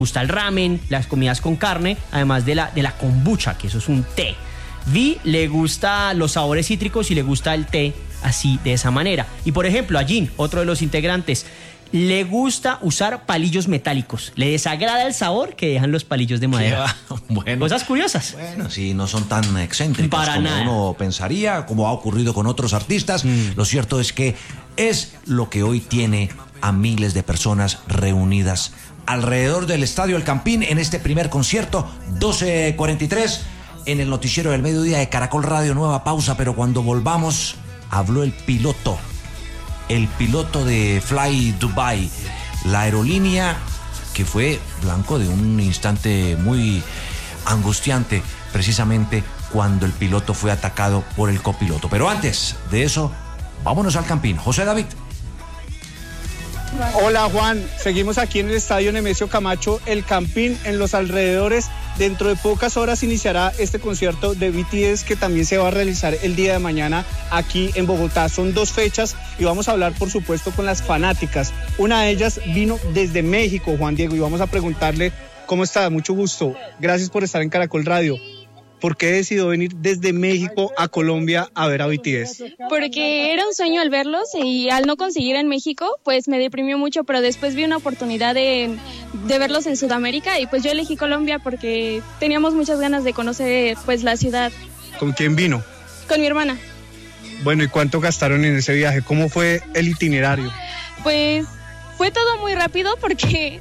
gusta el ramen, las comidas con carne, además de la kombucha, que eso es un té. Vi le gusta los sabores cítricos y le gusta el té así, de esa manera. Y por ejemplo, a Jin, otro de los integrantes, le gusta usar palillos metálicos. Le desagrada el sabor que dejan los palillos de madera. Bueno, cosas curiosas. Bueno, sí, no son tan excéntricos para como nada uno pensaría, como ha ocurrido con otros artistas. Lo cierto es que es lo que hoy tiene a miles de personas reunidas alrededor del Estadio El Campín en este primer concierto, 12:43, en el noticiero del mediodía de Caracol Radio. Nueva pausa, pero cuando volvamos, habló el piloto de Fly Dubai, la aerolínea que fue blanco de un instante muy angustiante, precisamente cuando el piloto fue atacado por el copiloto. Pero antes de eso, vámonos al Campín. José David. Hola Juan, seguimos aquí en el Estadio Nemesio Camacho, El Campín, en los alrededores. Dentro de pocas horas iniciará este concierto de BTS que también se va a realizar el día de mañana aquí en Bogotá. Son 2 fechas y vamos a hablar por supuesto con las fanáticas. Una de ellas vino desde México, Juan Diego, y vamos a preguntarle cómo está. Mucho gusto, gracias por estar en Caracol Radio. ¿Por qué decidió venir desde México a Colombia a ver a BTS? Porque era un sueño al verlos y al no conseguir en México, pues me deprimió mucho, pero después vi una oportunidad de verlos en Sudamérica y pues yo elegí Colombia porque teníamos muchas ganas de conocer pues la ciudad. ¿Con quién vino? Con mi hermana. Bueno, ¿y cuánto gastaron en ese viaje? ¿Cómo fue el itinerario? Pues fue todo muy rápido porque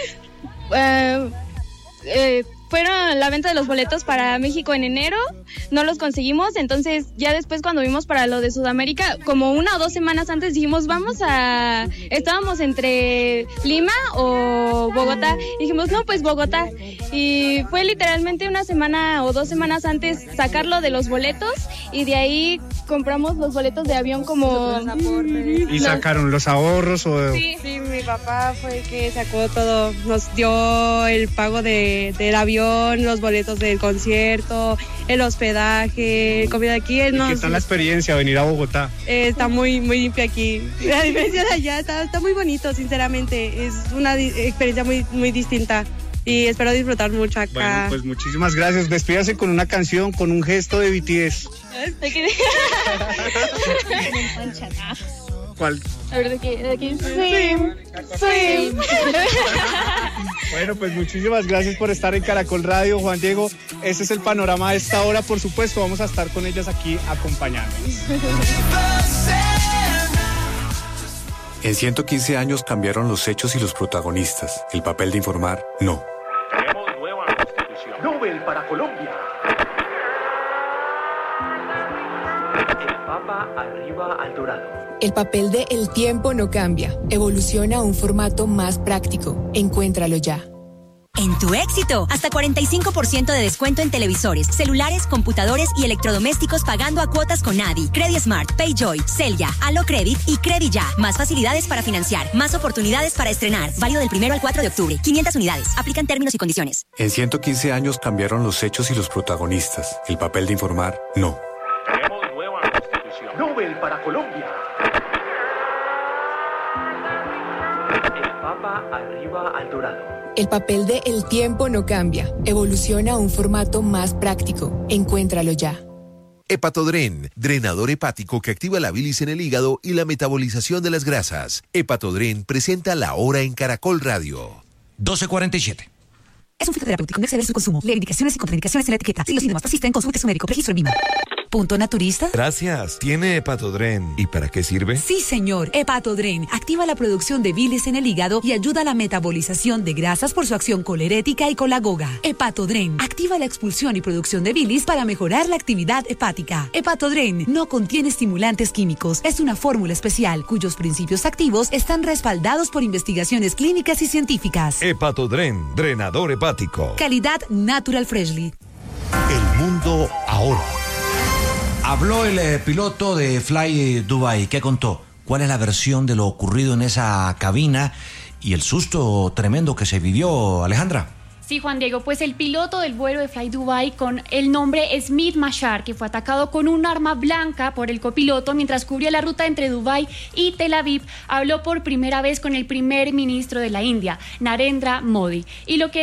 fueron la venta de los boletos para México en enero, no los conseguimos, entonces ya después cuando vimos para lo de Sudamérica, como 1 o 2 semanas antes dijimos estábamos entre Lima o Bogotá, dijimos no, pues Bogotá, y fue literalmente 1 semana o 2 semanas antes sacarlo de los boletos y de ahí compramos los boletos de avión como... ¿Y sacaron los ahorros o...? Sí, mi papá fue el que sacó todo, nos dio el pago del avión, los boletos del concierto, el hospedaje, comida aquí. ¿Qué tal la experiencia venir a Bogotá? Está muy limpia aquí. La diferencia de allá está muy bonito, sinceramente. Es una experiencia muy distinta y espero disfrutar mucho acá. Bueno, pues muchísimas gracias. Despídase con una canción, con un gesto de BTS. ¿Cuál? A ver, de aquí. Sí. Bueno, pues muchísimas gracias por estar en Caracol Radio, Juan Diego. Ese es el panorama de esta hora. Por supuesto, vamos a estar con ellas aquí acompañándonos. En 115 años cambiaron los hechos y los protagonistas. El papel de informar, no. Tenemos nueva constitución. Nobel para Colombia. El Papa arriba al dorado. El papel de El tiempo no cambia. Evoluciona a un formato más práctico. Encuéntralo ya. En tu éxito, hasta 45% de descuento en televisores, celulares, computadores y electrodomésticos pagando a cuotas con Adi, Credismart, Payjoy, Celia, Alocredit y Credilla. Más facilidades para financiar, más oportunidades para estrenar. Válido del 1 al 4 de octubre. 500 unidades. Aplican términos y condiciones. En 115 años cambiaron los hechos y los protagonistas. El papel de informar, no. Tenemos nueva constitución. Nobel para Colombia. El Papa arriba al dorado. El papel de El tiempo no cambia. Evoluciona a un formato más práctico. Encuéntralo ya. Hepatodren, drenador hepático que activa la bilis en el hígado y la metabolización de las grasas. Hepatodren presenta La Hora en Caracol Radio. 12:47. Es un fitoterapéutico, no exceder su consumo. Lee indicaciones y contraindicaciones en la etiqueta. Si los síntomas persisten, consulte a su médico. Registro en VIMA. ¿Punto naturista? Gracias. ¿Tiene Hepatodren? ¿Y para qué sirve? Sí, señor. Hepatodren activa la producción de bilis en el hígado y ayuda a la metabolización de grasas por su acción colerética y colagoga. Hepatodren activa la expulsión y producción de bilis para mejorar la actividad hepática. Hepatodren no contiene estimulantes químicos. Es una fórmula especial cuyos principios activos están respaldados por investigaciones clínicas y científicas. Hepatodren, drenador hepático. Calidad Natural Freshly. El mundo ahora. Habló el piloto de Fly Dubai. ¿Qué contó? ¿Cuál es la versión de lo ocurrido en esa cabina y el susto tremendo que se vivió, Alejandra? Sí, Juan Diego, pues el piloto del vuelo de Fly Dubai con el nombre Smith Mashar, que fue atacado con un arma blanca por el copiloto mientras cubría la ruta entre Dubái y Tel Aviv, habló por primera vez con el primer ministro de la India, Narendra Modi. Y lo que